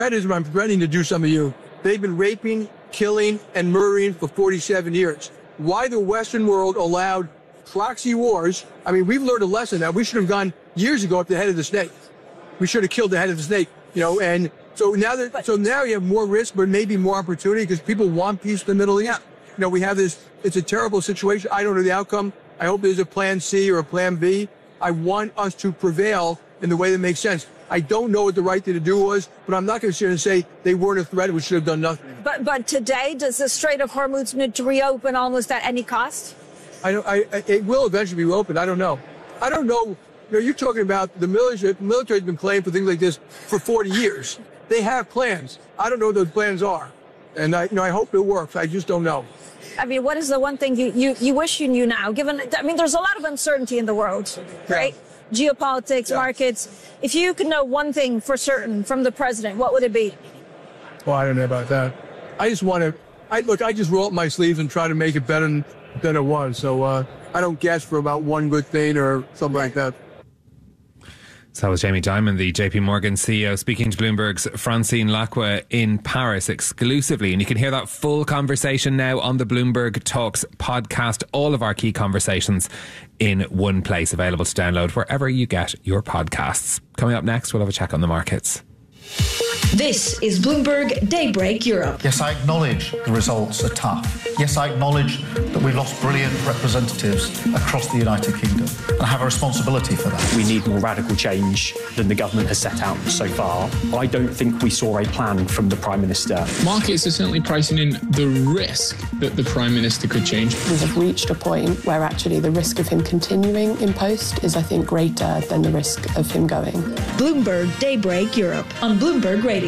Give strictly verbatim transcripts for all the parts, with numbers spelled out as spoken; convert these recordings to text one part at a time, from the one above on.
Predators, I'm threatening to do some of you. They've been raping, killing, and murdering for forty-seven years. Why the Western world allowed proxy wars? I mean, we've learned a lesson that we should have gone years ago at the head of the snake. We should have killed the head of the snake, you know, and so now that, but, so now you have more risk, but maybe more opportunity because people want peace in the Middle East. Yeah. You know, we have this, it's a terrible situation. I don't know the outcome. I hope there's a plan C or a plan B. I want us to prevail in the way that makes sense. I don't know what the right thing to do was, but I'm not going to sit here and say they weren't a threat. We should have done nothing. But but today, does the Strait of Hormuz need to reopen almost at any cost? I don't. I, I it will eventually be opened. I don't know. I don't know. You know, you're talking about the military. The military's been playing for things like this for forty years. They have plans. I don't know what those plans are, and I, you know, I hope it works. I just don't know. I mean, what is the one thing you, you, you wish you knew now? Given, I mean, there's a lot of uncertainty in the world, right? Yeah. Geopolitics, yeah. Markets. If you could know one thing for certain from the president, what would it be? Well, I don't know about that. I just want to, I look, I just roll up my sleeves and try to make it better than, than it was. So uh, I don't guess for about one good thing or something like that. So that was Jamie Dimon, the J P Morgan C E O, speaking to Bloomberg's Francine Lacqua in Paris exclusively. And you can hear that full conversation now on the Bloomberg Talks podcast. All of our key conversations in one place, available to download wherever you get your podcasts. Coming up next, we'll have a check on the markets. This is Bloomberg Daybreak Europe. Yes, I acknowledge the results are tough. Yes, I acknowledge that we've lost brilliant representatives across the United Kingdom and I have a responsibility for that. We need more radical change than the government has set out so far. I don't think we saw a plan from the Prime Minister. Markets are certainly pricing in the risk that the Prime Minister could change. We have reached a point where actually the risk of him continuing in post is, I think, greater than the risk of him going. Bloomberg Daybreak Europe on Bloomberg Radio.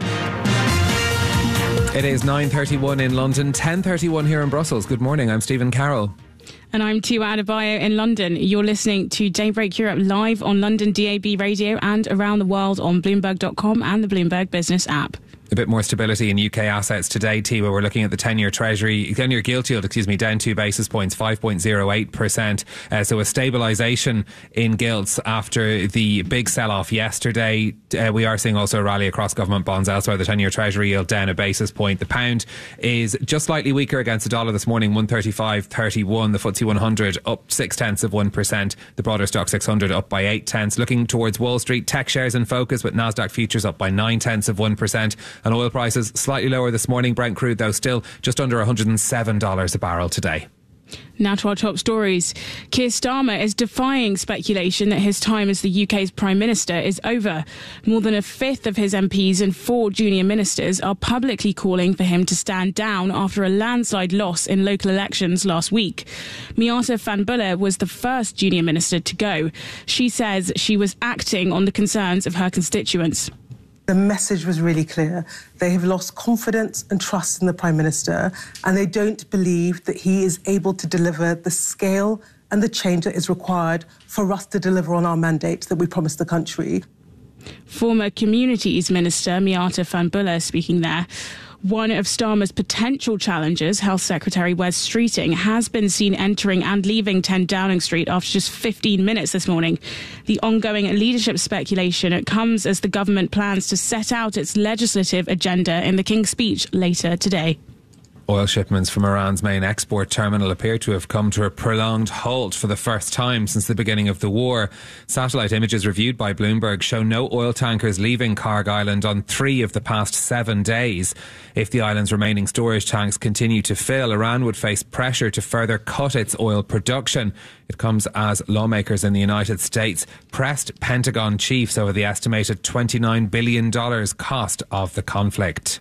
It is nine thirty-one in London, ten thirty-one here in Brussels. Good morning, I'm Stephen Carroll. And I'm Tua Adebayo in London. You're listening to Daybreak Europe live on London D A B radio and around the world on Bloomberg dot com and the Bloomberg Business app. A bit more stability in U K assets today, Tiva. We're looking at the ten-year Treasury, ten-year gilt yield, excuse me, down two basis points, five point oh eight percent. Uh, so a stabilisation in gilts after the big sell-off yesterday. Uh, we are seeing also a rally across government bonds elsewhere. The ten-year Treasury yield down a basis point. The pound is just slightly weaker against the dollar this morning, one thirty-five thirty-one. The F T S E one hundred up six tenths of one percent. The broader stock six hundred up by eight tenths. Looking towards Wall Street, tech shares in focus, with Nasdaq futures up by nine tenths of one percent. And oil prices slightly lower this morning. Brent crude, though, still just under one hundred seven dollars a barrel today. Now to our top stories. Keir Starmer is defying speculation that his time as the U K's Prime Minister is over. More than a fifth of his M Ps and four junior ministers are publicly calling for him to stand down after a landslide loss in local elections last week. Miata Van Buller was the first junior minister to go. She says she was acting on the concerns of her constituents. The message was really clear. They have lost confidence and trust in the Prime Minister, and they don't believe that he is able to deliver the scale and the change that is required for us to deliver on our mandate that we promised the country. Former Communities Minister Miata Van Buller speaking there. One of Starmer's potential challengers, Health Secretary Wes Streeting, has been seen entering and leaving ten Downing Street after just fifteen minutes this morning. The ongoing leadership speculation comes as the government plans to set out its legislative agenda in the King's Speech later today. Oil shipments from Iran's main export terminal appear to have come to a prolonged halt for the first time since the beginning of the war. Satellite images reviewed by Bloomberg show no oil tankers leaving Karg Island on three of the past seven days. If the island's remaining storage tanks continue to fill, Iran would face pressure to further cut its oil production. It comes as lawmakers in the United States pressed Pentagon chiefs over the estimated twenty-nine billion dollars cost of the conflict.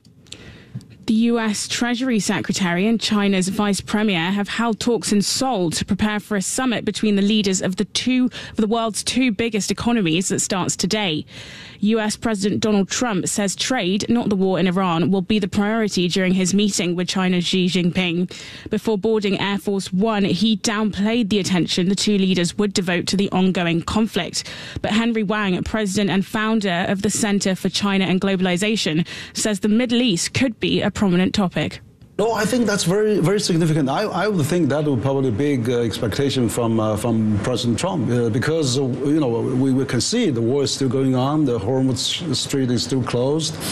The U S Treasury Secretary and China's Vice Premier have held talks in Seoul to prepare for a summit between the leaders of the two of the world's two biggest economies that starts today. U S President Donald Trump says trade, not the war in Iran, will be the priority during his meeting with China's Xi Jinping. Before boarding Air Force One, he downplayed the attention the two leaders would devote to the ongoing conflict. But Henry Wang, president and founder of the Center for China and Globalization, says the Middle East could be a prominent topic. No, I think that's very, very significant. I, I would think that would probably be a big uh, expectation from uh, from President Trump uh, because uh, you know we, we can see the war is still going on, the Hormuz Strait is still closed.